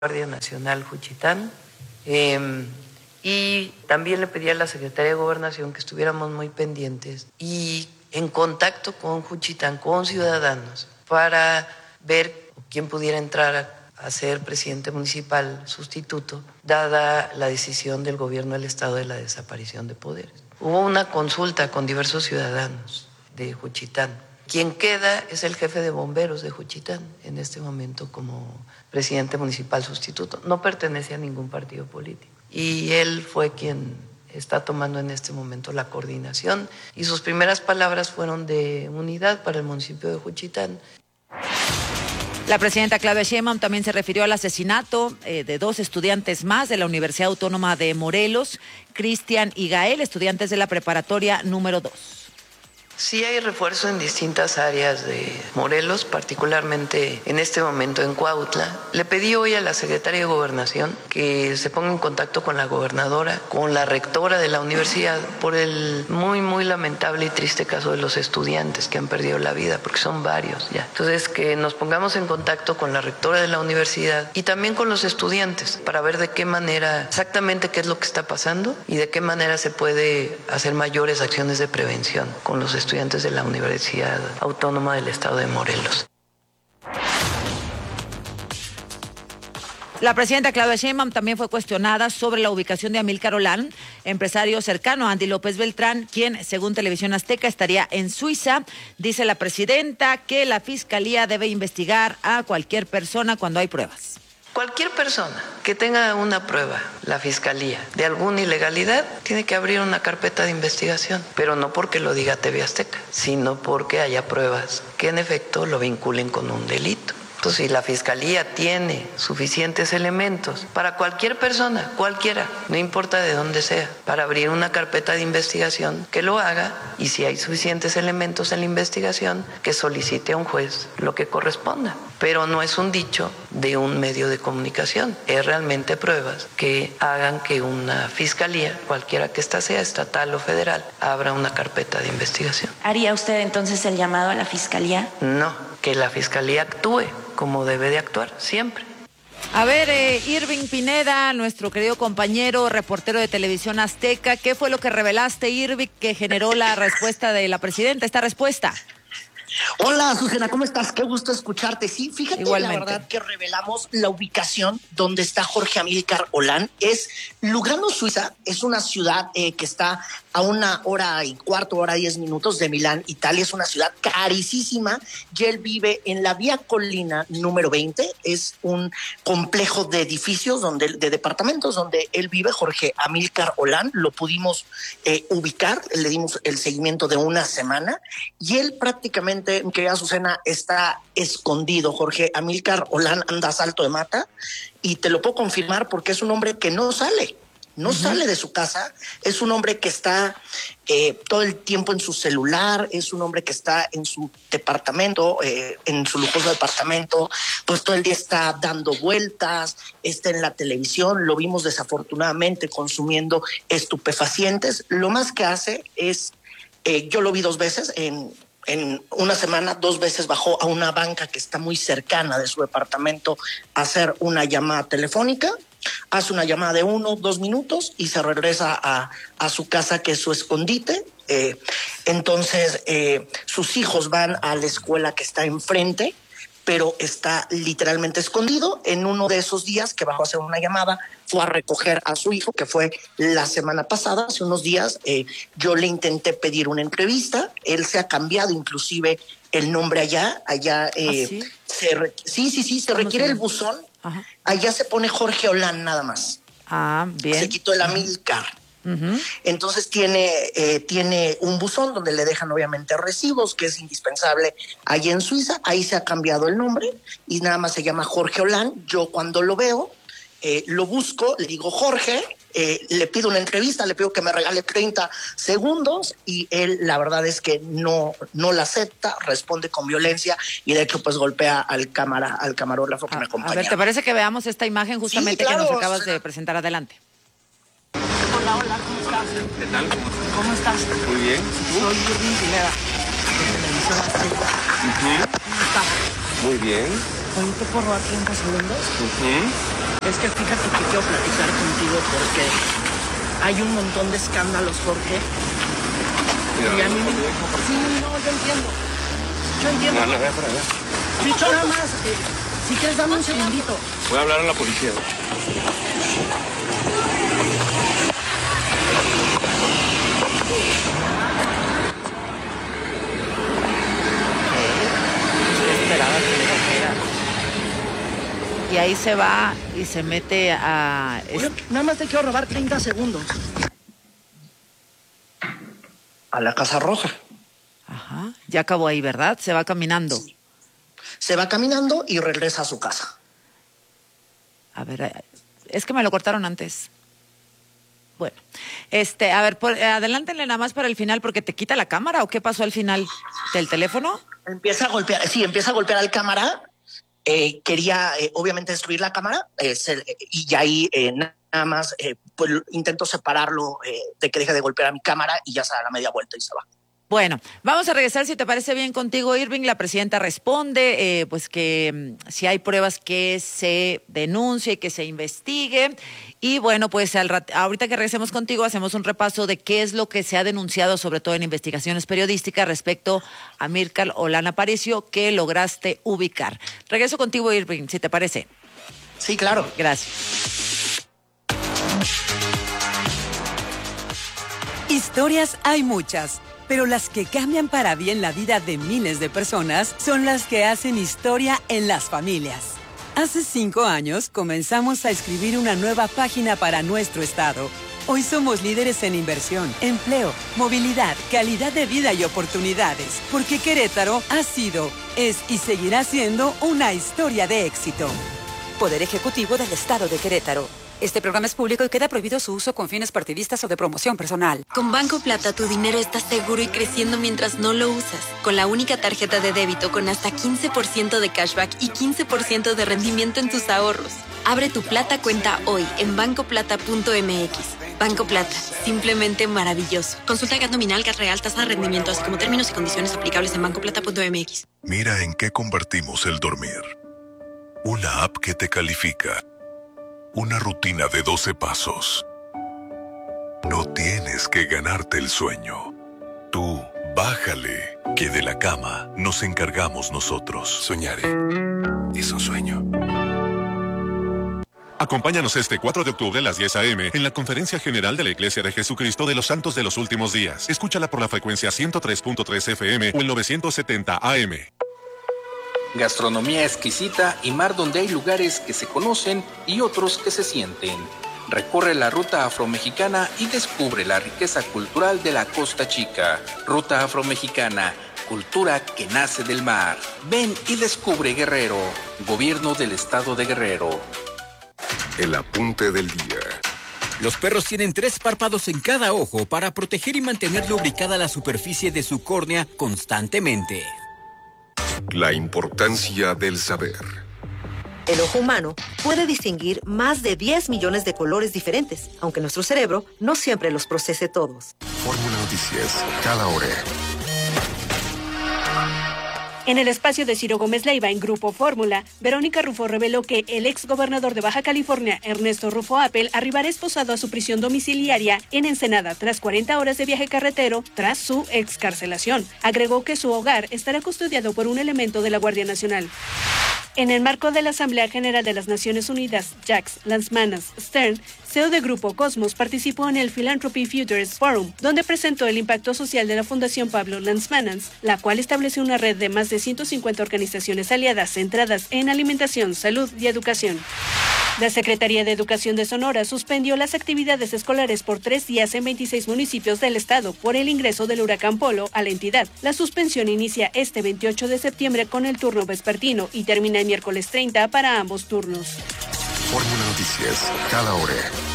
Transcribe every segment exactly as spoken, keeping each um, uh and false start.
Guardia Nacional Juchitán, eh, y también le pedí a la Secretaría de Gobernación que estuviéramos muy pendientes y en contacto con Juchitán, con ciudadanos, para ver quién pudiera entrar a ser presidente municipal sustituto, dada la decisión del gobierno del Estado de la desaparición de poderes. Hubo una consulta con diversos ciudadanos de Juchitán. Quien queda es el jefe de bomberos de Juchitán en este momento como presidente municipal sustituto. No pertenece a ningún partido político. Y él fue quien está tomando en este momento la coordinación. Y sus primeras palabras fueron de unidad para el municipio de Juchitán. La presidenta Claudia Sheinbaum también se refirió al asesinato eh, de dos estudiantes más de la Universidad Autónoma de Morelos, Cristian y Gael, estudiantes de la preparatoria número dos. Sí hay refuerzo en distintas áreas de Morelos, particularmente en este momento en Cuautla. Le pedí hoy a la Secretaría de Gobernación que se ponga en contacto con la gobernadora, con la rectora de la universidad, por el muy, muy lamentable y triste caso de los estudiantes que han perdido la vida, porque son varios ya. Entonces, que nos pongamos en contacto con la rectora de la universidad y también con los estudiantes para ver de qué manera, exactamente qué es lo que está pasando y de qué manera se puede hacer mayores acciones de prevención con los estudiantes. estudiantes de la Universidad Autónoma del Estado de Morelos. La presidenta Claudia Sheinbaum también fue cuestionada sobre la ubicación de Amílcar Olán, empresario cercano a Andy López Beltrán, quien, según Televisión Azteca, estaría en Suiza. Dice la presidenta que la Fiscalía debe investigar a cualquier persona cuando hay pruebas. Cualquier persona que tenga una prueba, la Fiscalía, de alguna ilegalidad, tiene que abrir una carpeta de investigación, pero no porque lo diga T V Azteca, sino porque haya pruebas que en efecto lo vinculen con un delito. Entonces, si la Fiscalía tiene suficientes elementos para cualquier persona, cualquiera, no importa de dónde sea, para abrir una carpeta de investigación, que lo haga, y si hay suficientes elementos en la investigación, que solicite a un juez lo que corresponda. Pero no es un dicho de un medio de comunicación, es realmente pruebas que hagan que una Fiscalía, cualquiera que ésta sea, estatal o federal, abra una carpeta de investigación. ¿Haría usted entonces el llamado a la Fiscalía? No, que la Fiscalía actúe como debe de actuar, siempre. A ver, eh, Irving Pineda, nuestro querido compañero, reportero de Televisión Azteca, ¿qué fue lo que revelaste, Irving, que generó la respuesta de la presidenta, esta respuesta? Hola, Susana, ¿cómo estás? Qué gusto escucharte. Sí, fíjate, Igualmente. La verdad que revelamos la ubicación donde está Jorge Amílcar Olán. Es Lugano, Suiza. Es una ciudad eh, que está a una hora y cuarto, hora diez minutos de Milán, Italia. Es una ciudad carísima y él vive en la Vía Colina número veinte. Es un complejo de edificios, donde, de departamentos donde él vive, Jorge Amílcar Olán. Lo pudimos eh, ubicar, le dimos el seguimiento de una semana y él prácticamente, mi querida Susana, está escondido. Jorge Amílcar Olán anda a salto de mata y te lo puedo confirmar porque es un hombre que no sale. No uh-huh. sale de su casa, es un hombre que está eh, todo el tiempo en su celular, es un hombre que está en su departamento, eh, en su lujoso departamento, pues todo el día está dando vueltas, está en la televisión, lo vimos desafortunadamente consumiendo estupefacientes. Lo más que hace es, eh, yo lo vi dos veces en... En una semana, dos veces bajó a una banca que está muy cercana de su departamento a hacer una llamada telefónica, hace una llamada de uno, dos minutos y se regresa a, a su casa, que es su escondite. Eh, entonces, eh, sus hijos van a la escuela que está enfrente, pero está literalmente escondido. En uno de esos días que bajó a hacer una llamada, fue a recoger a su hijo, que fue la semana pasada, hace unos días. Eh, yo le intenté pedir una entrevista, él se ha cambiado inclusive el nombre allá, allá eh, ¿Ah, sí? Se re- sí, sí, sí, se requiere el buzón, Ajá. Allá se pone Jorge Olán nada más. Ah, bien. Se quitó el Amílcar. Uh-huh. Entonces tiene, eh, tiene un buzón donde le dejan obviamente recibos, que es indispensable ahí en Suiza. Ahí se ha cambiado el nombre y nada más se llama Jorge Olán. Yo cuando lo veo, eh, lo busco, le digo Jorge, eh, le pido una entrevista, le pido que me regale treinta segundos y él la verdad es que no, no la acepta, responde con violencia y de hecho pues golpea al cámara, al camarógrafo que a, me acompaña. A ver, ¿te parece que veamos esta imagen justamente sí, claro, que nos acabas o sea... de presentar? Adelante. Hola, hola, ¿cómo estás? ¿Qué tal? ¿Cómo estás? ¿Cómo estás? Muy bien. Soy Irving Pineda, de Televisión Azteca. Uh-huh. ¿Cómo estás? Muy bien. Oye, ¿te puedo robar treinta segundos? Uh-huh. Es que fíjate que quiero platicar contigo porque hay un montón de escándalos, Jorge. Mira, y a mí me... Sí, no, yo entiendo. Yo entiendo. No, no, ve para allá. Dicho nada más, eh, si quieres dame un segundito. Voy a hablar a la policía. Esperaba que le dijera. Y ahí se va y se mete a... Oye, nada más te quiero robar treinta segundos. A la Casa Roja. Ajá, ya acabó ahí, ¿verdad? Se va caminando. Sí. Se va caminando y regresa a su casa. A ver, es que me lo cortaron antes. Bueno, este, a ver, por, adelántenle nada más para el final porque te quita la cámara, ¿o qué pasó al final del teléfono? Empieza a golpear, sí, empieza a golpear al cámara. Eh, quería, eh, obviamente, destruir la cámara eh, se, y ahí eh, nada más eh, pues, intento separarlo eh, de que deje de golpear a mi cámara y ya se da la media vuelta y se va. Bueno, vamos a regresar, si te parece bien contigo, Irving. La presidenta responde eh, pues que mm, si hay pruebas que se denuncie, que se investigue. Y bueno, pues al rat- ahorita que regresemos contigo hacemos un repaso de qué es lo que se ha denunciado, sobre todo en investigaciones periodísticas, respecto a Amílcar Olán Aparicio, que lograste ubicar. Regreso contigo, Irving, si te parece. Sí, claro. Gracias. Historias hay muchas, pero las que cambian para bien la vida de miles de personas son las que hacen historia en las familias. Hace cinco años comenzamos a escribir una nueva página para nuestro estado. Hoy somos líderes en inversión, empleo, movilidad, calidad de vida y oportunidades, porque Querétaro ha sido, es y seguirá siendo una historia de éxito. Poder Ejecutivo del Estado de Querétaro. Este programa es público y queda prohibido su uso con fines partidistas o de promoción personal. Con Banco Plata tu dinero está seguro y creciendo mientras no lo usas. Con la única tarjeta de débito con hasta quince por ciento de cashback y quince por ciento de rendimiento en tus ahorros. Abre tu Plata cuenta hoy en banco plata punto m x. Banco Plata, simplemente maravilloso. Consulta G A T nominal, G A T real, tasa de rendimiento, así como términos y condiciones aplicables en banco plata punto m x. Mira en qué convertimos el dormir. Una app que te califica. Una rutina de doce pasos. No tienes que ganarte el sueño. Tú, bájale, que de la cama nos encargamos nosotros. Soñaré. Es un sueño. Acompáñanos este cuatro de octubre a las diez a eme en la Conferencia General de la Iglesia de Jesucristo de los Santos de los Últimos Días. Escúchala por la frecuencia ciento tres punto tres efe eme o el novecientos setenta a eme. Gastronomía exquisita y mar donde hay lugares que se conocen y otros que se sienten. Recorre la ruta afromexicana y descubre la riqueza cultural de la Costa Chica. Ruta afromexicana, cultura que nace del mar. Ven y descubre Guerrero. Gobierno del Estado de Guerrero. El apunte del día. Los perros tienen tres párpados en cada ojo para proteger y mantener lubricada la superficie de su córnea constantemente. La importancia del saber. El ojo humano puede distinguir más de diez millones de colores diferentes, aunque nuestro cerebro no siempre los procese todos. Fórmula Noticias, cada hora. En el espacio de Ciro Gómez Leiva en Grupo Fórmula, Verónica Rufo reveló que el ex gobernador de Baja California, Ernesto Rufo Appel, arribará esposado a su prisión domiciliaria en Ensenada tras cuarenta horas de viaje carretero tras su excarcelación. Agregó que su hogar estará custodiado por un elemento de la Guardia Nacional. En el marco de la Asamblea General de las Naciones Unidas, Jacques Lansmanas Stern, C E O de Grupo Cosmos, participó en el Philanthropy Futures Forum, donde presentó el impacto social de la Fundación Pablo Lansmanas, la cual establece una red de más de ciento cincuenta organizaciones aliadas centradas en alimentación, salud y educación. La Secretaría de Educación de Sonora suspendió las actividades escolares por tres días en veintiséis municipios del estado por el ingreso del huracán Polo a la entidad. La suspensión inicia este veintiocho de septiembre con el turno vespertino y termina el miércoles treinta para ambos turnos. Fórmula Noticias, cada hora.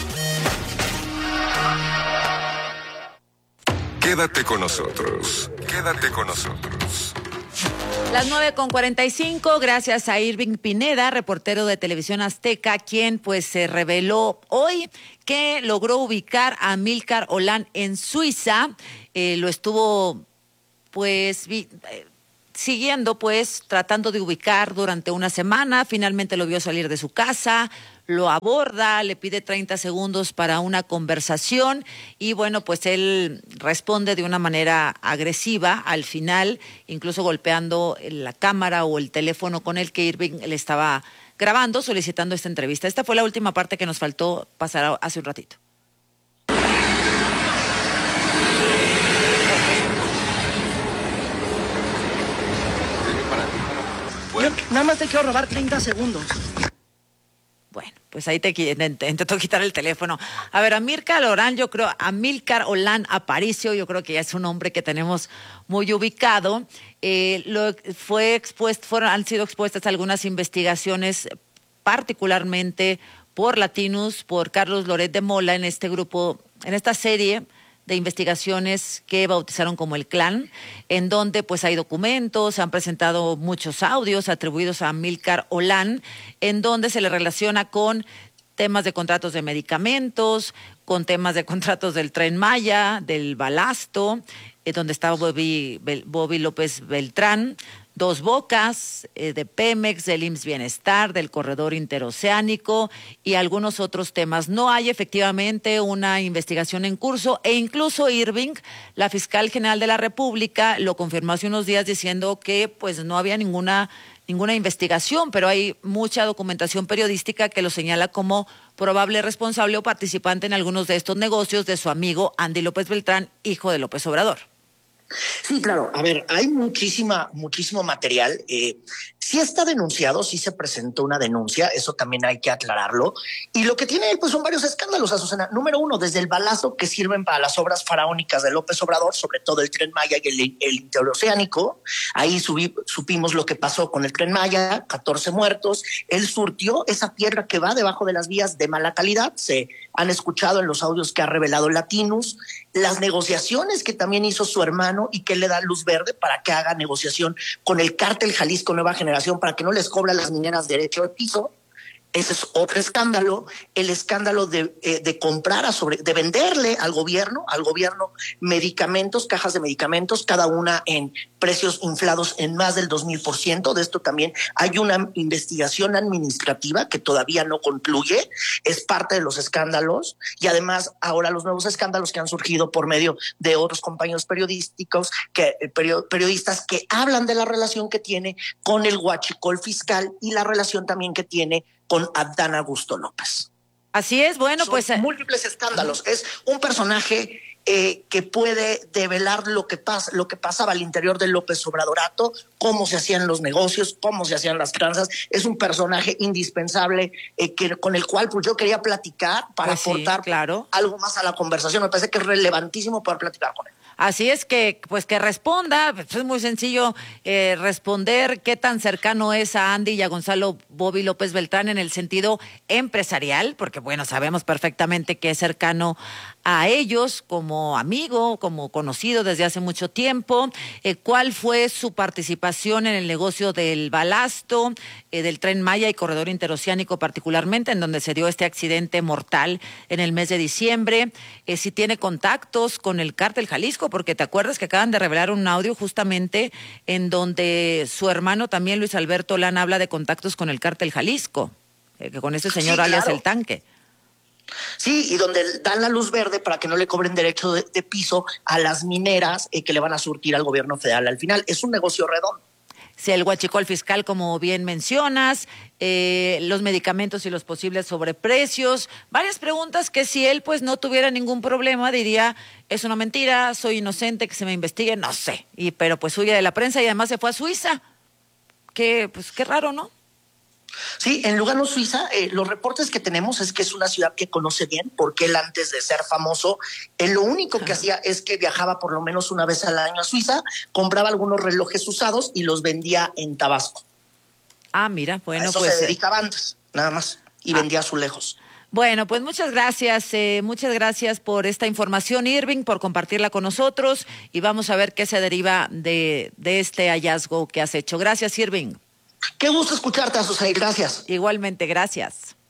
Quédate con nosotros. Quédate con nosotros. Las nueve con cuarenta y cinco, gracias a Irving Pineda, reportero de Televisión Azteca, quien pues se reveló hoy que logró ubicar a Amílcar Olán en Suiza. Eh, lo estuvo pues vi, eh, siguiendo, pues, tratando de ubicar durante una semana. Finalmente lo vio salir de su casa, lo aborda, le pide treinta segundos para una conversación y bueno, pues él responde de una manera agresiva al final, incluso golpeando la cámara o el teléfono con el que Irving le estaba grabando, solicitando esta entrevista. Esta fue la última parte que nos faltó pasar hace un ratito. Yo nada más te quiero robar treinta segundos. Bueno, pues ahí te intentó quitar el teléfono. A ver, Amílcar Olán, yo creo, Amílcar Olán Aparicio, yo creo que ya es un hombre que tenemos muy ubicado. Eh, lo fue expuesto, fueron, han sido expuestas algunas investigaciones, particularmente por Latinus, por Carlos Loret de Mola, en este grupo, en esta serie de investigaciones que bautizaron como el Clan, en donde pues hay documentos, se han presentado muchos audios atribuidos a Amílcar Olán, en donde se le relaciona con temas de contratos de medicamentos, con temas de contratos del Tren Maya, del Balasto, eh, donde estaba Bobby, Bobby López Beltrán, Dos Bocas, eh, de Pemex, del I M S S Bienestar, del Corredor Interoceánico y algunos otros temas. No hay efectivamente una investigación en curso e incluso Irving, la fiscal general de la República, lo confirmó hace unos días diciendo que pues no había ninguna ninguna investigación, pero hay mucha documentación periodística que lo señala como probable responsable o participante en algunos de estos negocios de su amigo Andy López Beltrán, hijo de López Obrador. Sí, claro. A ver, hay muchísima, muchísimo material. Eh, sí está denunciado, sí se presentó una denuncia, eso también hay que aclararlo. Y lo que tiene él, pues son varios escándalos, Azucena. Número uno, desde el balazo que sirven para las obras faraónicas de López Obrador, sobre todo el Tren Maya y el, el interoceánico. Ahí subí, supimos lo que pasó con el Tren Maya, catorce muertos. Él surtió esa piedra que va debajo de las vías de mala calidad. Se han escuchado en los audios que ha revelado Latinus. Las negociaciones que también hizo su hermano y que le da luz verde para que haga negociación con el Cártel Jalisco Nueva Generación para que no les cobre a las mineras derecho de piso. Ese es otro escándalo. El escándalo de, eh, de comprar, a sobre, de venderle al gobierno, al gobierno medicamentos, cajas de medicamentos, cada una en precios inflados en más del dos mil por ciento. De esto también hay una investigación administrativa que todavía no concluye. Es parte de los escándalos. Y además ahora los nuevos escándalos que han surgido por medio de otros compañeros periodísticos, que, periodistas que hablan de la relación que tiene con el huachicol fiscal y la relación también que tiene con Adán Augusto López. Así es, bueno, Son pues... múltiples escándalos. Es un personaje eh, que puede develar lo que pasa, lo que pasaba al interior del López Obradorato, cómo se hacían los negocios, cómo se hacían las tranzas. Es un personaje indispensable eh, que, con el cual pues, yo quería platicar para pues aportar sí, claro. algo más a la conversación. Me parece que es relevantísimo poder platicar con él. Así es que, pues que responda, es muy sencillo eh, responder qué tan cercano es a Andy y a Gonzalo Bobby López Beltrán en el sentido empresarial, porque bueno, sabemos perfectamente que es cercano a ellos como amigo, como conocido desde hace mucho tiempo, eh, cuál fue su participación en el negocio del balasto, eh, del Tren Maya y Corredor Interoceánico particularmente, en donde se dio este accidente mortal en el mes de diciembre, eh, si tiene contactos con el Cártel Jalisco, porque te acuerdas que acaban de revelar un audio justamente en donde su hermano también, Luis Alberto Olán, habla de contactos con el Cártel Jalisco, eh, que con ese señor sí, alias claro. El Tanque. Sí, y donde dan la luz verde para que no le cobren derecho de, de piso a las mineras eh, que le van a surtir al gobierno federal al final. Es un negocio redondo. Sí, el huachicol fiscal, como bien mencionas, eh, los medicamentos y los posibles sobreprecios, varias preguntas que si él pues no tuviera ningún problema diría, es una mentira, soy inocente, que se me investigue, no sé, y pero pues huye de la prensa y además se fue a Suiza, que pues qué raro, ¿no? Sí, en Lugano, Suiza, eh, los reportes que tenemos es que es una ciudad que conoce bien, porque él antes de ser famoso, él lo único que hacía es que viajaba por lo menos una vez al año a Suiza, compraba algunos relojes usados y los vendía en Tabasco. Ah, mira, bueno, a eso pues... se dedicaba antes, nada más, y ah. vendía azulejos. Bueno, pues muchas gracias, eh, muchas gracias por esta información, Irving, por compartirla con nosotros y vamos a ver qué se deriva de, de este hallazgo que has hecho. Gracias, Irving. Qué gusto escucharte, Azucena, gracias. Igualmente, gracias.